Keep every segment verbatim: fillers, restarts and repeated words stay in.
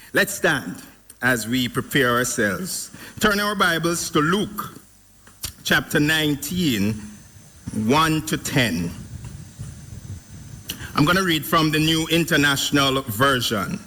Let's stand as we prepare ourselves. Turn our Bibles to Luke chapter nineteen, one to ten. I'm going to read from the New International Version.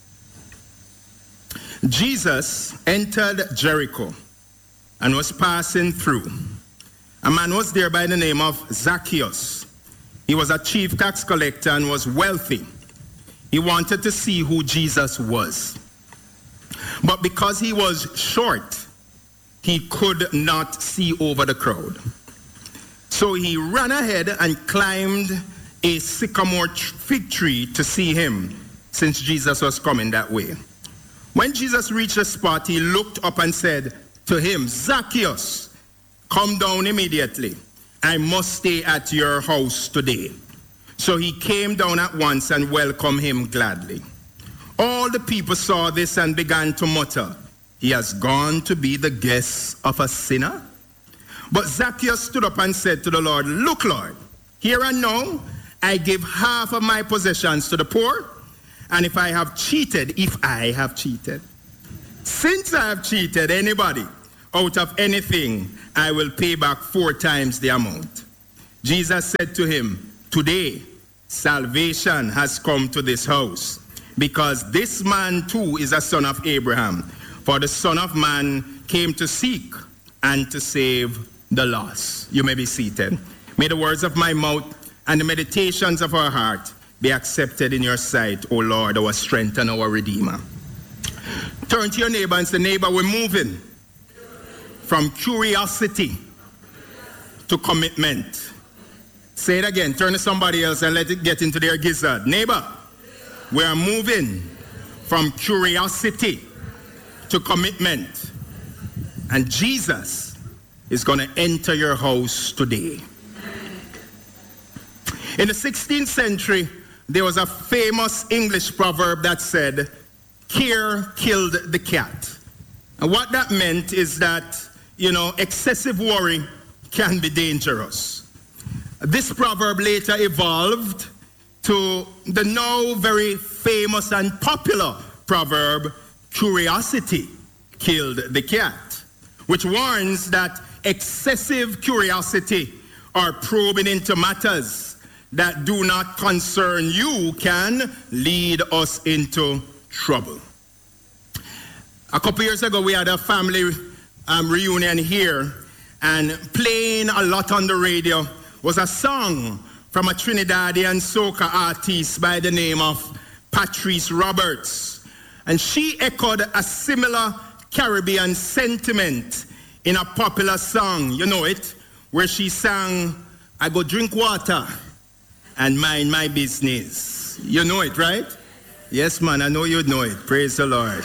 Jesus entered Jericho and was passing through. A man was there by the name of Zacchaeus. He was a chief tax collector and was wealthy. He wanted to see who Jesus was. But because he was short, he could not see over the crowd. So he ran ahead and climbed a sycamore fig tree to see him, since Jesus was coming that way. When Jesus reached the spot, he looked up and said to him, "Zacchaeus, come down immediately. I must stay at your house today." So he came down at once and welcomed him gladly. All the people saw this and began to mutter, "He has gone to be the guest of a sinner?" But Zacchaeus stood up and said to the Lord, "Look, Lord, here and now I give half of my possessions to the poor, and if I have cheated, if I have cheated, since I have cheated anybody out of anything, I will pay back four times the amount." Jesus said to him, "Today salvation has come to this house, because this man too is a son of Abraham. For the Son of Man came to seek and to save the lost." You may be seated. May the words of my mouth and the meditations of our heart be accepted in your sight, O Lord, our strength and our Redeemer. Turn to your neighbor and say, "Neighbor, we're moving from curiosity to commitment." Say it again. Turn to somebody else and let it get into their gizzard. Neighbor, we are moving from curiosity to commitment. And Jesus is going to enter your house today. In the sixteenth century, there was a famous English proverb that said, "Care killed the cat." And what that meant is that, you know, excessive worry can be dangerous. This proverb later evolved to the now very famous and popular proverb, "Curiosity killed the cat," which warns that excessive curiosity or probing into matters that do not concern you can lead us into trouble. A couple years ago, we had a family um, reunion here, and playing a lot on the radio was a song from a Trinidadian soca artist by the name of Patrice Roberts. And she echoed a similar Caribbean sentiment in a popular song, you know it, where she sang, "I go drink water and mind my business." You know it, right? Yes, man, I know you know it. Praise the Lord.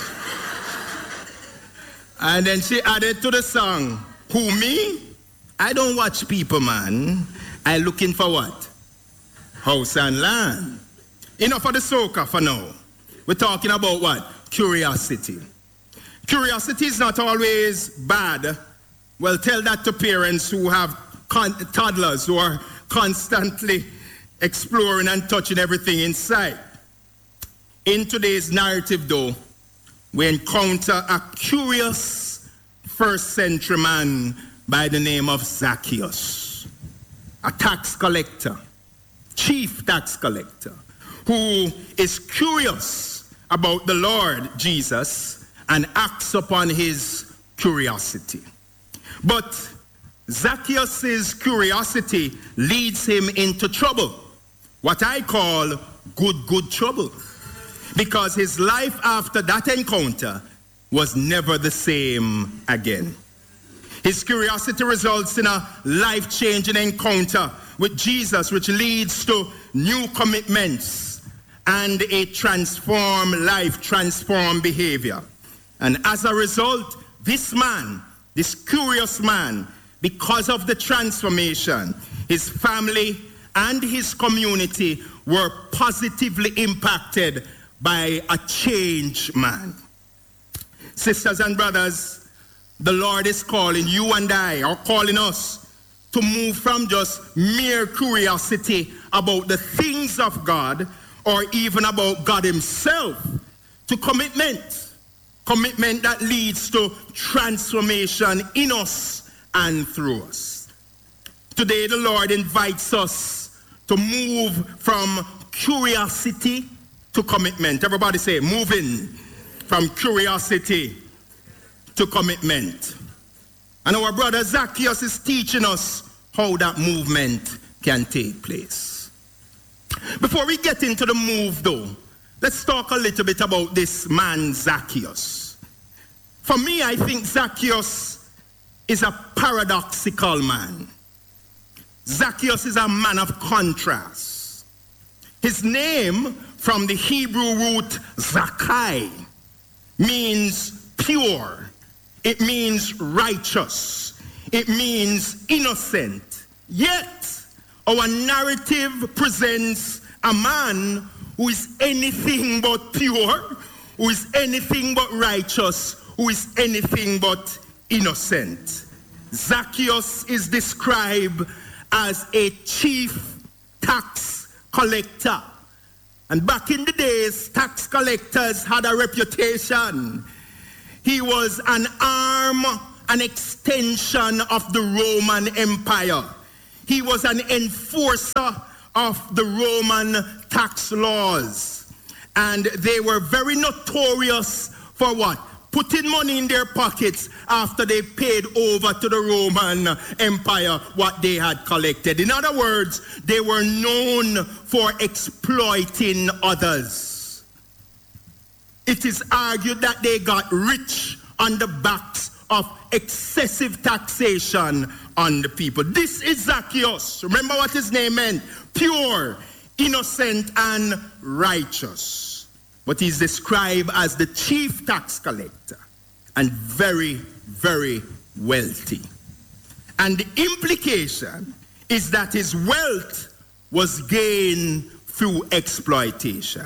And then she added to the song, "Who, me? I don't watch people, man. I looking for what? House and land." Enough of the soca for now. We're talking about what? Curiosity. Curiosity is not always bad. Well, tell that to parents who have con- toddlers who are constantly exploring and touching everything in sight. In today's narrative, though, we encounter a curious first century man by the name of Zacchaeus, a tax collector, chief tax collector, who is curious about the Lord Jesus and acts upon his curiosity. But Zacchaeus' curiosity leads him into trouble, what I call good, good trouble, because his life after that encounter was never the same again. His curiosity results in a life-changing encounter with Jesus, which leads to new commitments and a transformed life, transformed behavior. And as a result, this man, this curious man, because of the transformation, his family and his community were positively impacted by a changed man. Sisters and brothers, the Lord is calling you and I, or calling us, to move from just mere curiosity about the things of God, or even about God himself, to commitment. Commitment that leads to transformation in us and through us. Today, the Lord invites us to move from curiosity to commitment. Everybody say, moving from curiosity to commitment. And our brother Zacchaeus is teaching us how that movement can take place. Before we get into the move, though, let's talk a little bit about this man, Zacchaeus. For me, I think Zacchaeus is a paradoxical man. Zacchaeus is a man of contrast. His name, from the Hebrew root Zakkai, means pure. It means righteous. It means innocent. Yet, our narrative presents a man who is anything but pure, who is anything but righteous, who is anything but innocent. Zacchaeus is described as a chief tax collector. And back in the days, tax collectors had a reputation. He was an arm, an extension of the Roman Empire. He was an enforcer of the Roman tax laws. And they were very notorious for what? Putting money in their pockets after they paid over to the Roman Empire what they had collected. In other words, they were known for exploiting others. It is argued that they got rich on the backs of excessive taxation on the people. This is Zacchaeus. Remember what his name meant? Pure, innocent, and righteous. But he's described as the chief tax collector and very, very wealthy. And the implication is that his wealth was gained through exploitation.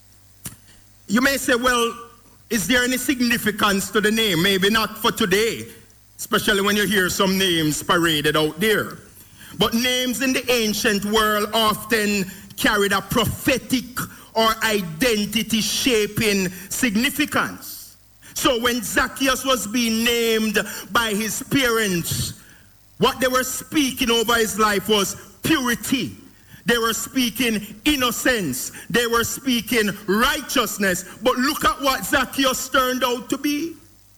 You may say, well, is there any significance to the name? Maybe not for today, especially when you hear some names paraded out there. But names in the ancient world often carried a prophetic or identity-shaping significance. So when Zacchaeus was being named by his parents, what they were speaking over his life was purity. They were speaking innocence. They were speaking righteousness. But look at what Zacchaeus turned out to be.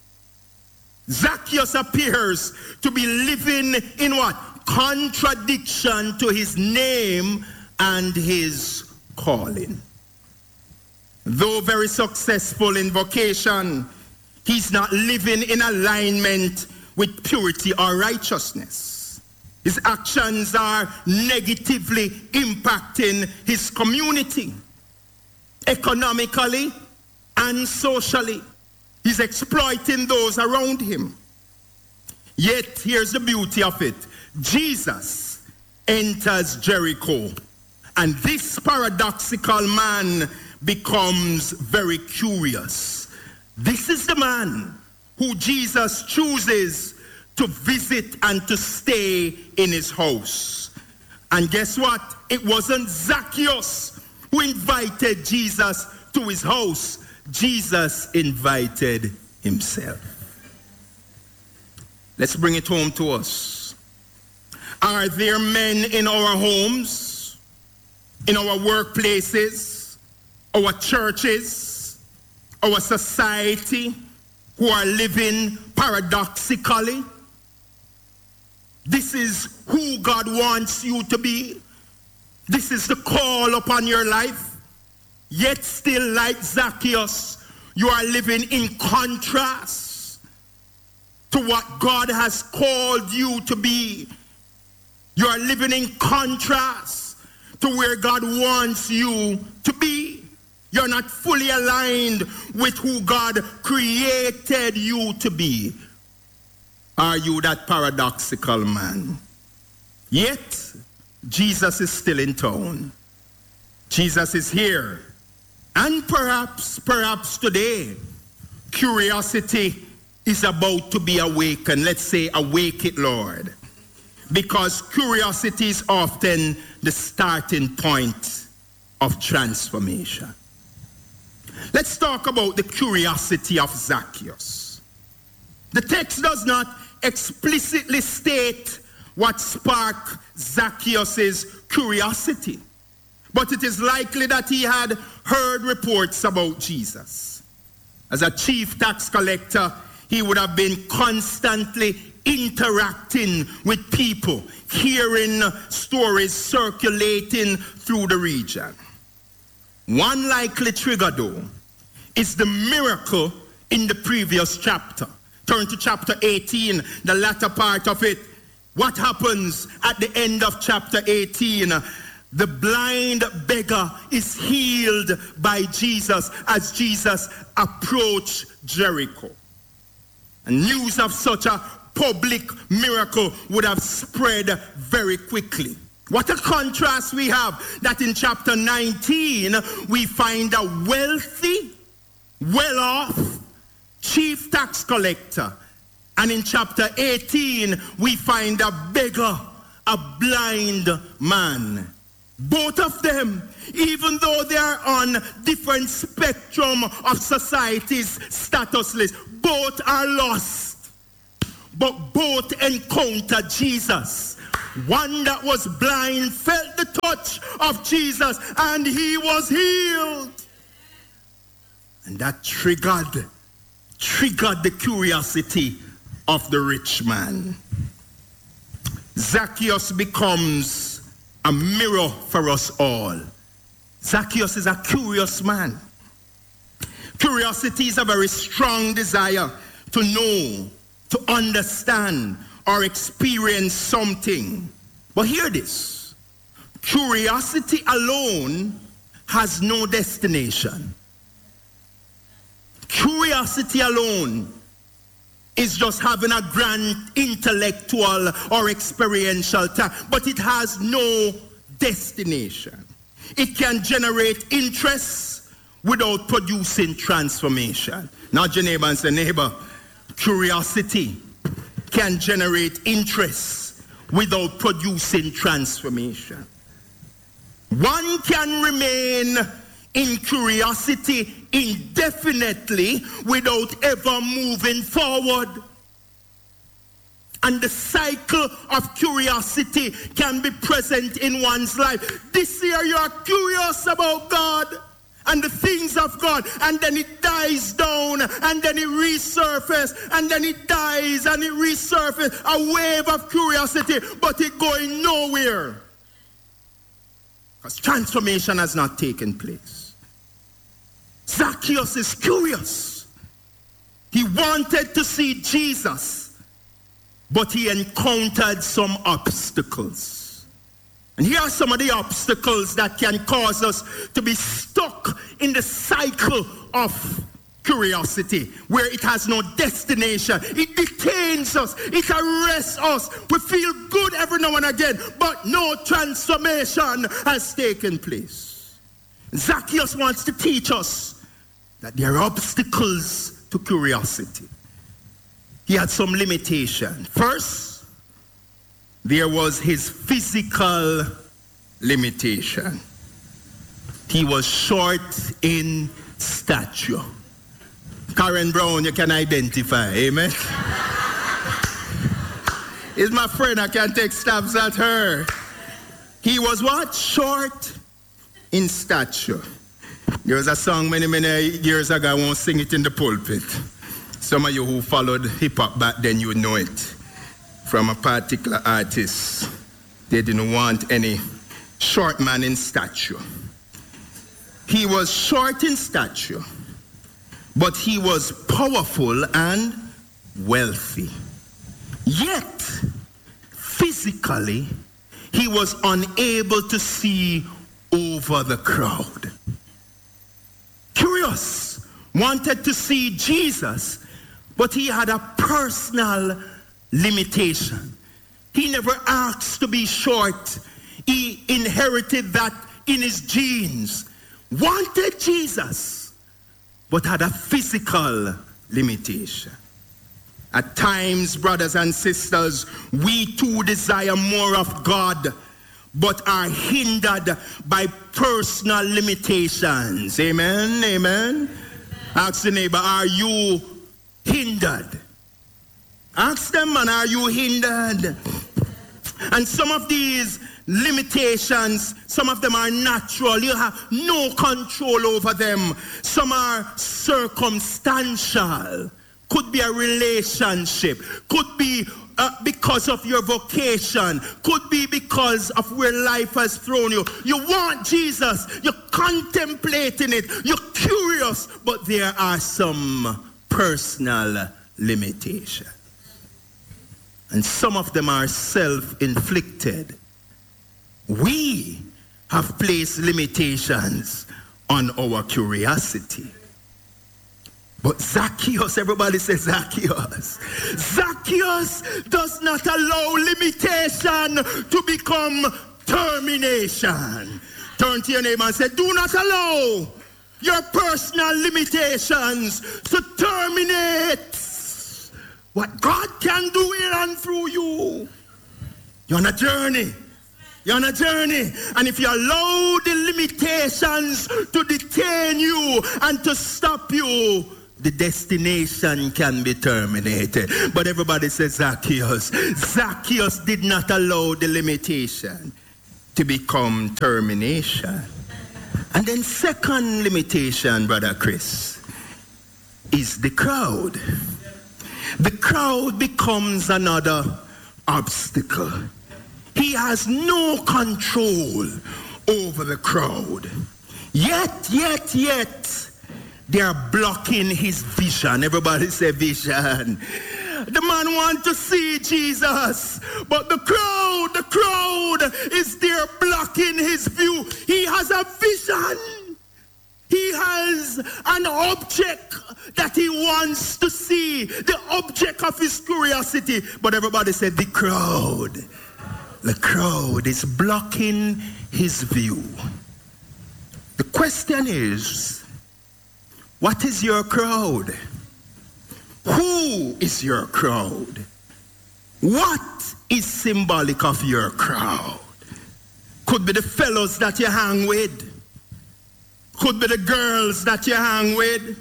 Zacchaeus appears to be living in what? Contradiction to his name and his calling. Though very successful in vocation, he's not living in alignment with purity or righteousness. His actions are negatively impacting his community, economically and socially. He's exploiting those around him. Yet, here's the beauty of it. Jesus enters Jericho, and this paradoxical man becomes very curious. This is the man who Jesus chooses to visit and to stay in his house. And guess what? It wasn't Zacchaeus who invited Jesus to his house. Jesus invited himself. Let's bring it home to us. Are there men in our homes, in our workplaces, our churches, our society, who are living paradoxically? This is who God wants you to be. This is the call upon your life. Yet still, like Zacchaeus, you are living in contrast to what God has called you to be. You are living in contrast to where God wants you to be. You're not fully aligned with who God created you to be. Are you that paradoxical man? Yet, Jesus is still in town. Jesus is here. And perhaps, perhaps today, curiosity is about to be awakened. Let's say, awake it, Lord. Because curiosity is often the starting point of transformation. Let's talk about the curiosity of Zacchaeus. The text does not explicitly state what sparked Zacchaeus' curiosity, but it is likely that he had heard reports about Jesus. As a chief tax collector, he would have been constantly interacting with people, hearing stories circulating through the region. One likely trigger, though, is the miracle in the previous chapter. Turn to chapter eighteen, the latter part of it. What happens at the end of chapter eighteen? The blind beggar is healed by Jesus as Jesus approached Jericho. And news of such a public miracle would have spread very quickly. What a contrast we have, that in chapter nineteen, we find a wealthy, well-off chief tax collector. And in chapter eighteen, we find a beggar, a blind man. Both of them, even though they are on different spectrum of society's status list, both are lost. But both encounter Jesus. One that was blind felt the touch of Jesus and he was healed. And that triggered, triggered the curiosity of the rich man. Zacchaeus becomes a mirror for us all. Zacchaeus is a curious man. Curiosity is a very strong desire to know, to understand, or experience something. But hear this. Curiosity alone has no destination. Curiosity alone is just having a grand intellectual or experiential time, but it has no destination. It can generate interest without producing transformation. Nudge your neighbor and say, neighbor, curiosity can generate interest without producing transformation. One can remain in curiosity indefinitely without ever moving forward. And the cycle of curiosity can be present in one's life. This year you are curious about God and the things of God, and then it dies down, and then it resurfaces, and then it dies, and it resurfaces. A wave of curiosity, but it going nowhere. Because transformation has not taken place. Zacchaeus is curious. He wanted to see Jesus, but he encountered some obstacles. And here are some of the obstacles that can cause us to be stuck in the cycle of curiosity, where it has no destination. It detains us. It arrests us. We feel good every now and again, but no transformation has taken place. Zacchaeus wants to teach us that there are obstacles to curiosity. He had some limitation. First, there was his physical limitation. He was short in stature. Karen Brown, you can identify, amen? Is my friend, I can take stabs at her. He was what? Short in stature. There was a song many, many years ago, I won't sing it in the pulpit. Some of you who followed hip-hop back then, you know it. From a particular artist. They didn't want any short man in stature. He was short in stature, but he was powerful and wealthy. Yet, physically, he was unable to see over the crowd. Curious, wanted to see Jesus, but he had a personal limitation. He never asked to be short. He inherited that in his genes. Wanted Jesus, but had a physical limitation. At times, brothers and sisters, we too desire more of God, but are hindered by personal limitations. Amen, amen. Ask the neighbor, are you hindered? Ask them, man, are you hindered? And some of these limitations, some of them are natural. You have no control over them. Some are circumstantial. Could be a relationship. Could be uh, because of your vocation. Could be because of where life has thrown you. You want Jesus. You're contemplating it. You're curious. But there are some personal limitations. And some of them are self-inflicted. We have placed limitations on our curiosity. But Zacchaeus, everybody says Zacchaeus. Zacchaeus does not allow limitation to become termination. Turn to your neighbor and say, do not allow your personal limitations to terminate what God can do in and through you. You're on a journey. You're on a journey. And if you allow the limitations to detain you and to stop you, the destination can be terminated. But everybody says Zacchaeus. Zacchaeus did not allow the limitation to become termination. And then second limitation, Brother Chris, is the crowd. The crowd becomes another obstacle. He has no control over the crowd. Yet, yet, yet, they are blocking his vision. Everybody say vision. The man wants to see Jesus, but the crowd, the crowd is there blocking his view. He has a vision. He has an object that he wants to see, the object of his curiosity. But everybody said the crowd, the crowd is blocking his view. The question is, what is your crowd? Who is your crowd? What is symbolic of your crowd? Could be the fellows that you hang with. Could be the girls that you hang with.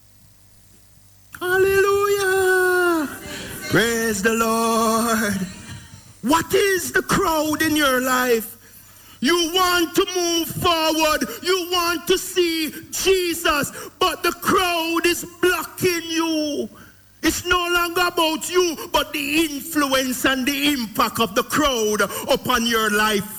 Hallelujah. Praise the Lord. What is the crowd in your life? You want to move forward. You want to see Jesus, but the crowd is blocking you. It's no longer about you, but the influence and the impact of the crowd upon your life.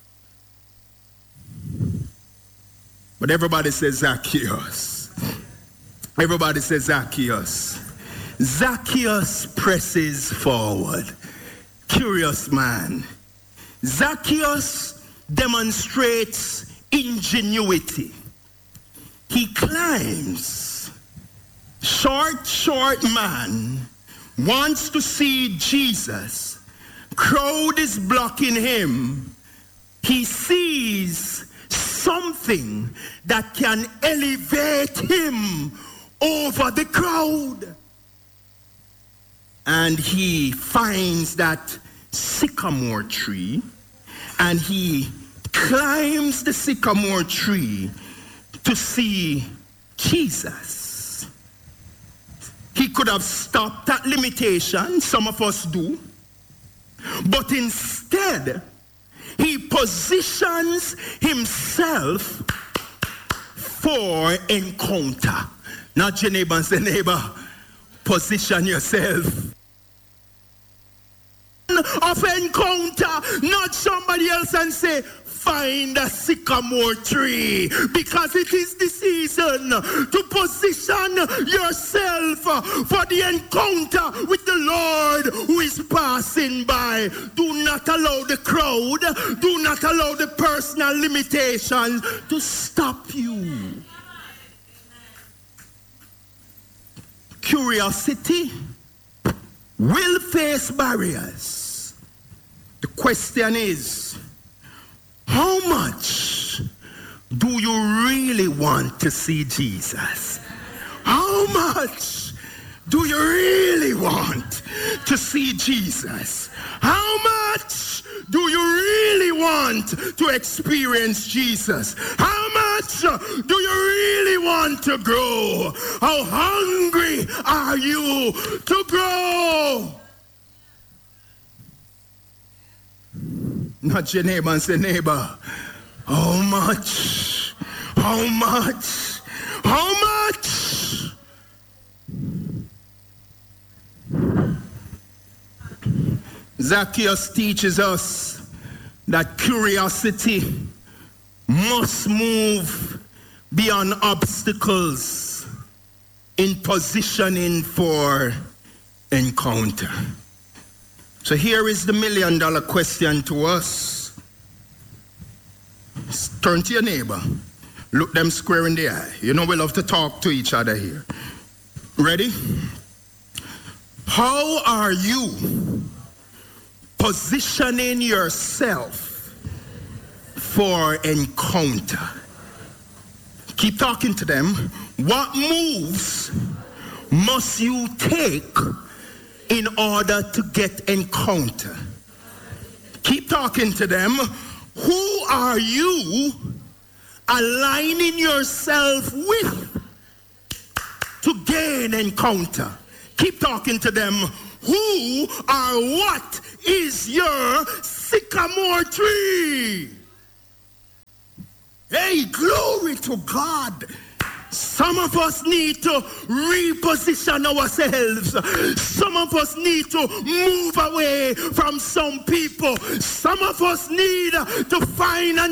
But everybody says Zacchaeus. Everybody says Zacchaeus. Zacchaeus presses forward. Curious man. Zacchaeus demonstrates ingenuity. He climbs. Short, short man wants to see Jesus. Crowd is blocking him. He sees something that can elevate him over the crowd. And he finds that sycamore tree, and he climbs the sycamore tree to see Jesus. He could have stopped at limitation, some of us do, but instead, he positions himself for encounter. Not your neighbor and say, neighbor, position yourself. Of encounter, not somebody else and say, find a sycamore tree, because it is the season to position yourself for the encounter with the Lord who is passing by. Do not allow the crowd, do not allow the personal limitations to stop you. Curiosity will face barriers. The question is, how much do you really want to see Jesus? How much do you really want to see Jesus? How much do you really want to experience Jesus? How much do you really want to grow? How hungry are you to grow? Nudge your neighbor and say, neighbor, how much? How much? How much? Zacchaeus teaches us that curiosity must move beyond obstacles in positioning for encounter. So here is the million dollar question to us. Turn to your neighbor. Look them square in the eye. You know we love to talk to each other here. Ready? How are you positioning yourself for encounter? Keep talking to them. What moves must you take in order to get encounter? Keep talking to them. Who are you aligning yourself with to gain encounter? Keep talking to them. Who or what is your sycamore tree? Hey, glory to God. Some of us need to reposition ourselves. Some of us need to move away from some people. Some of us need to find a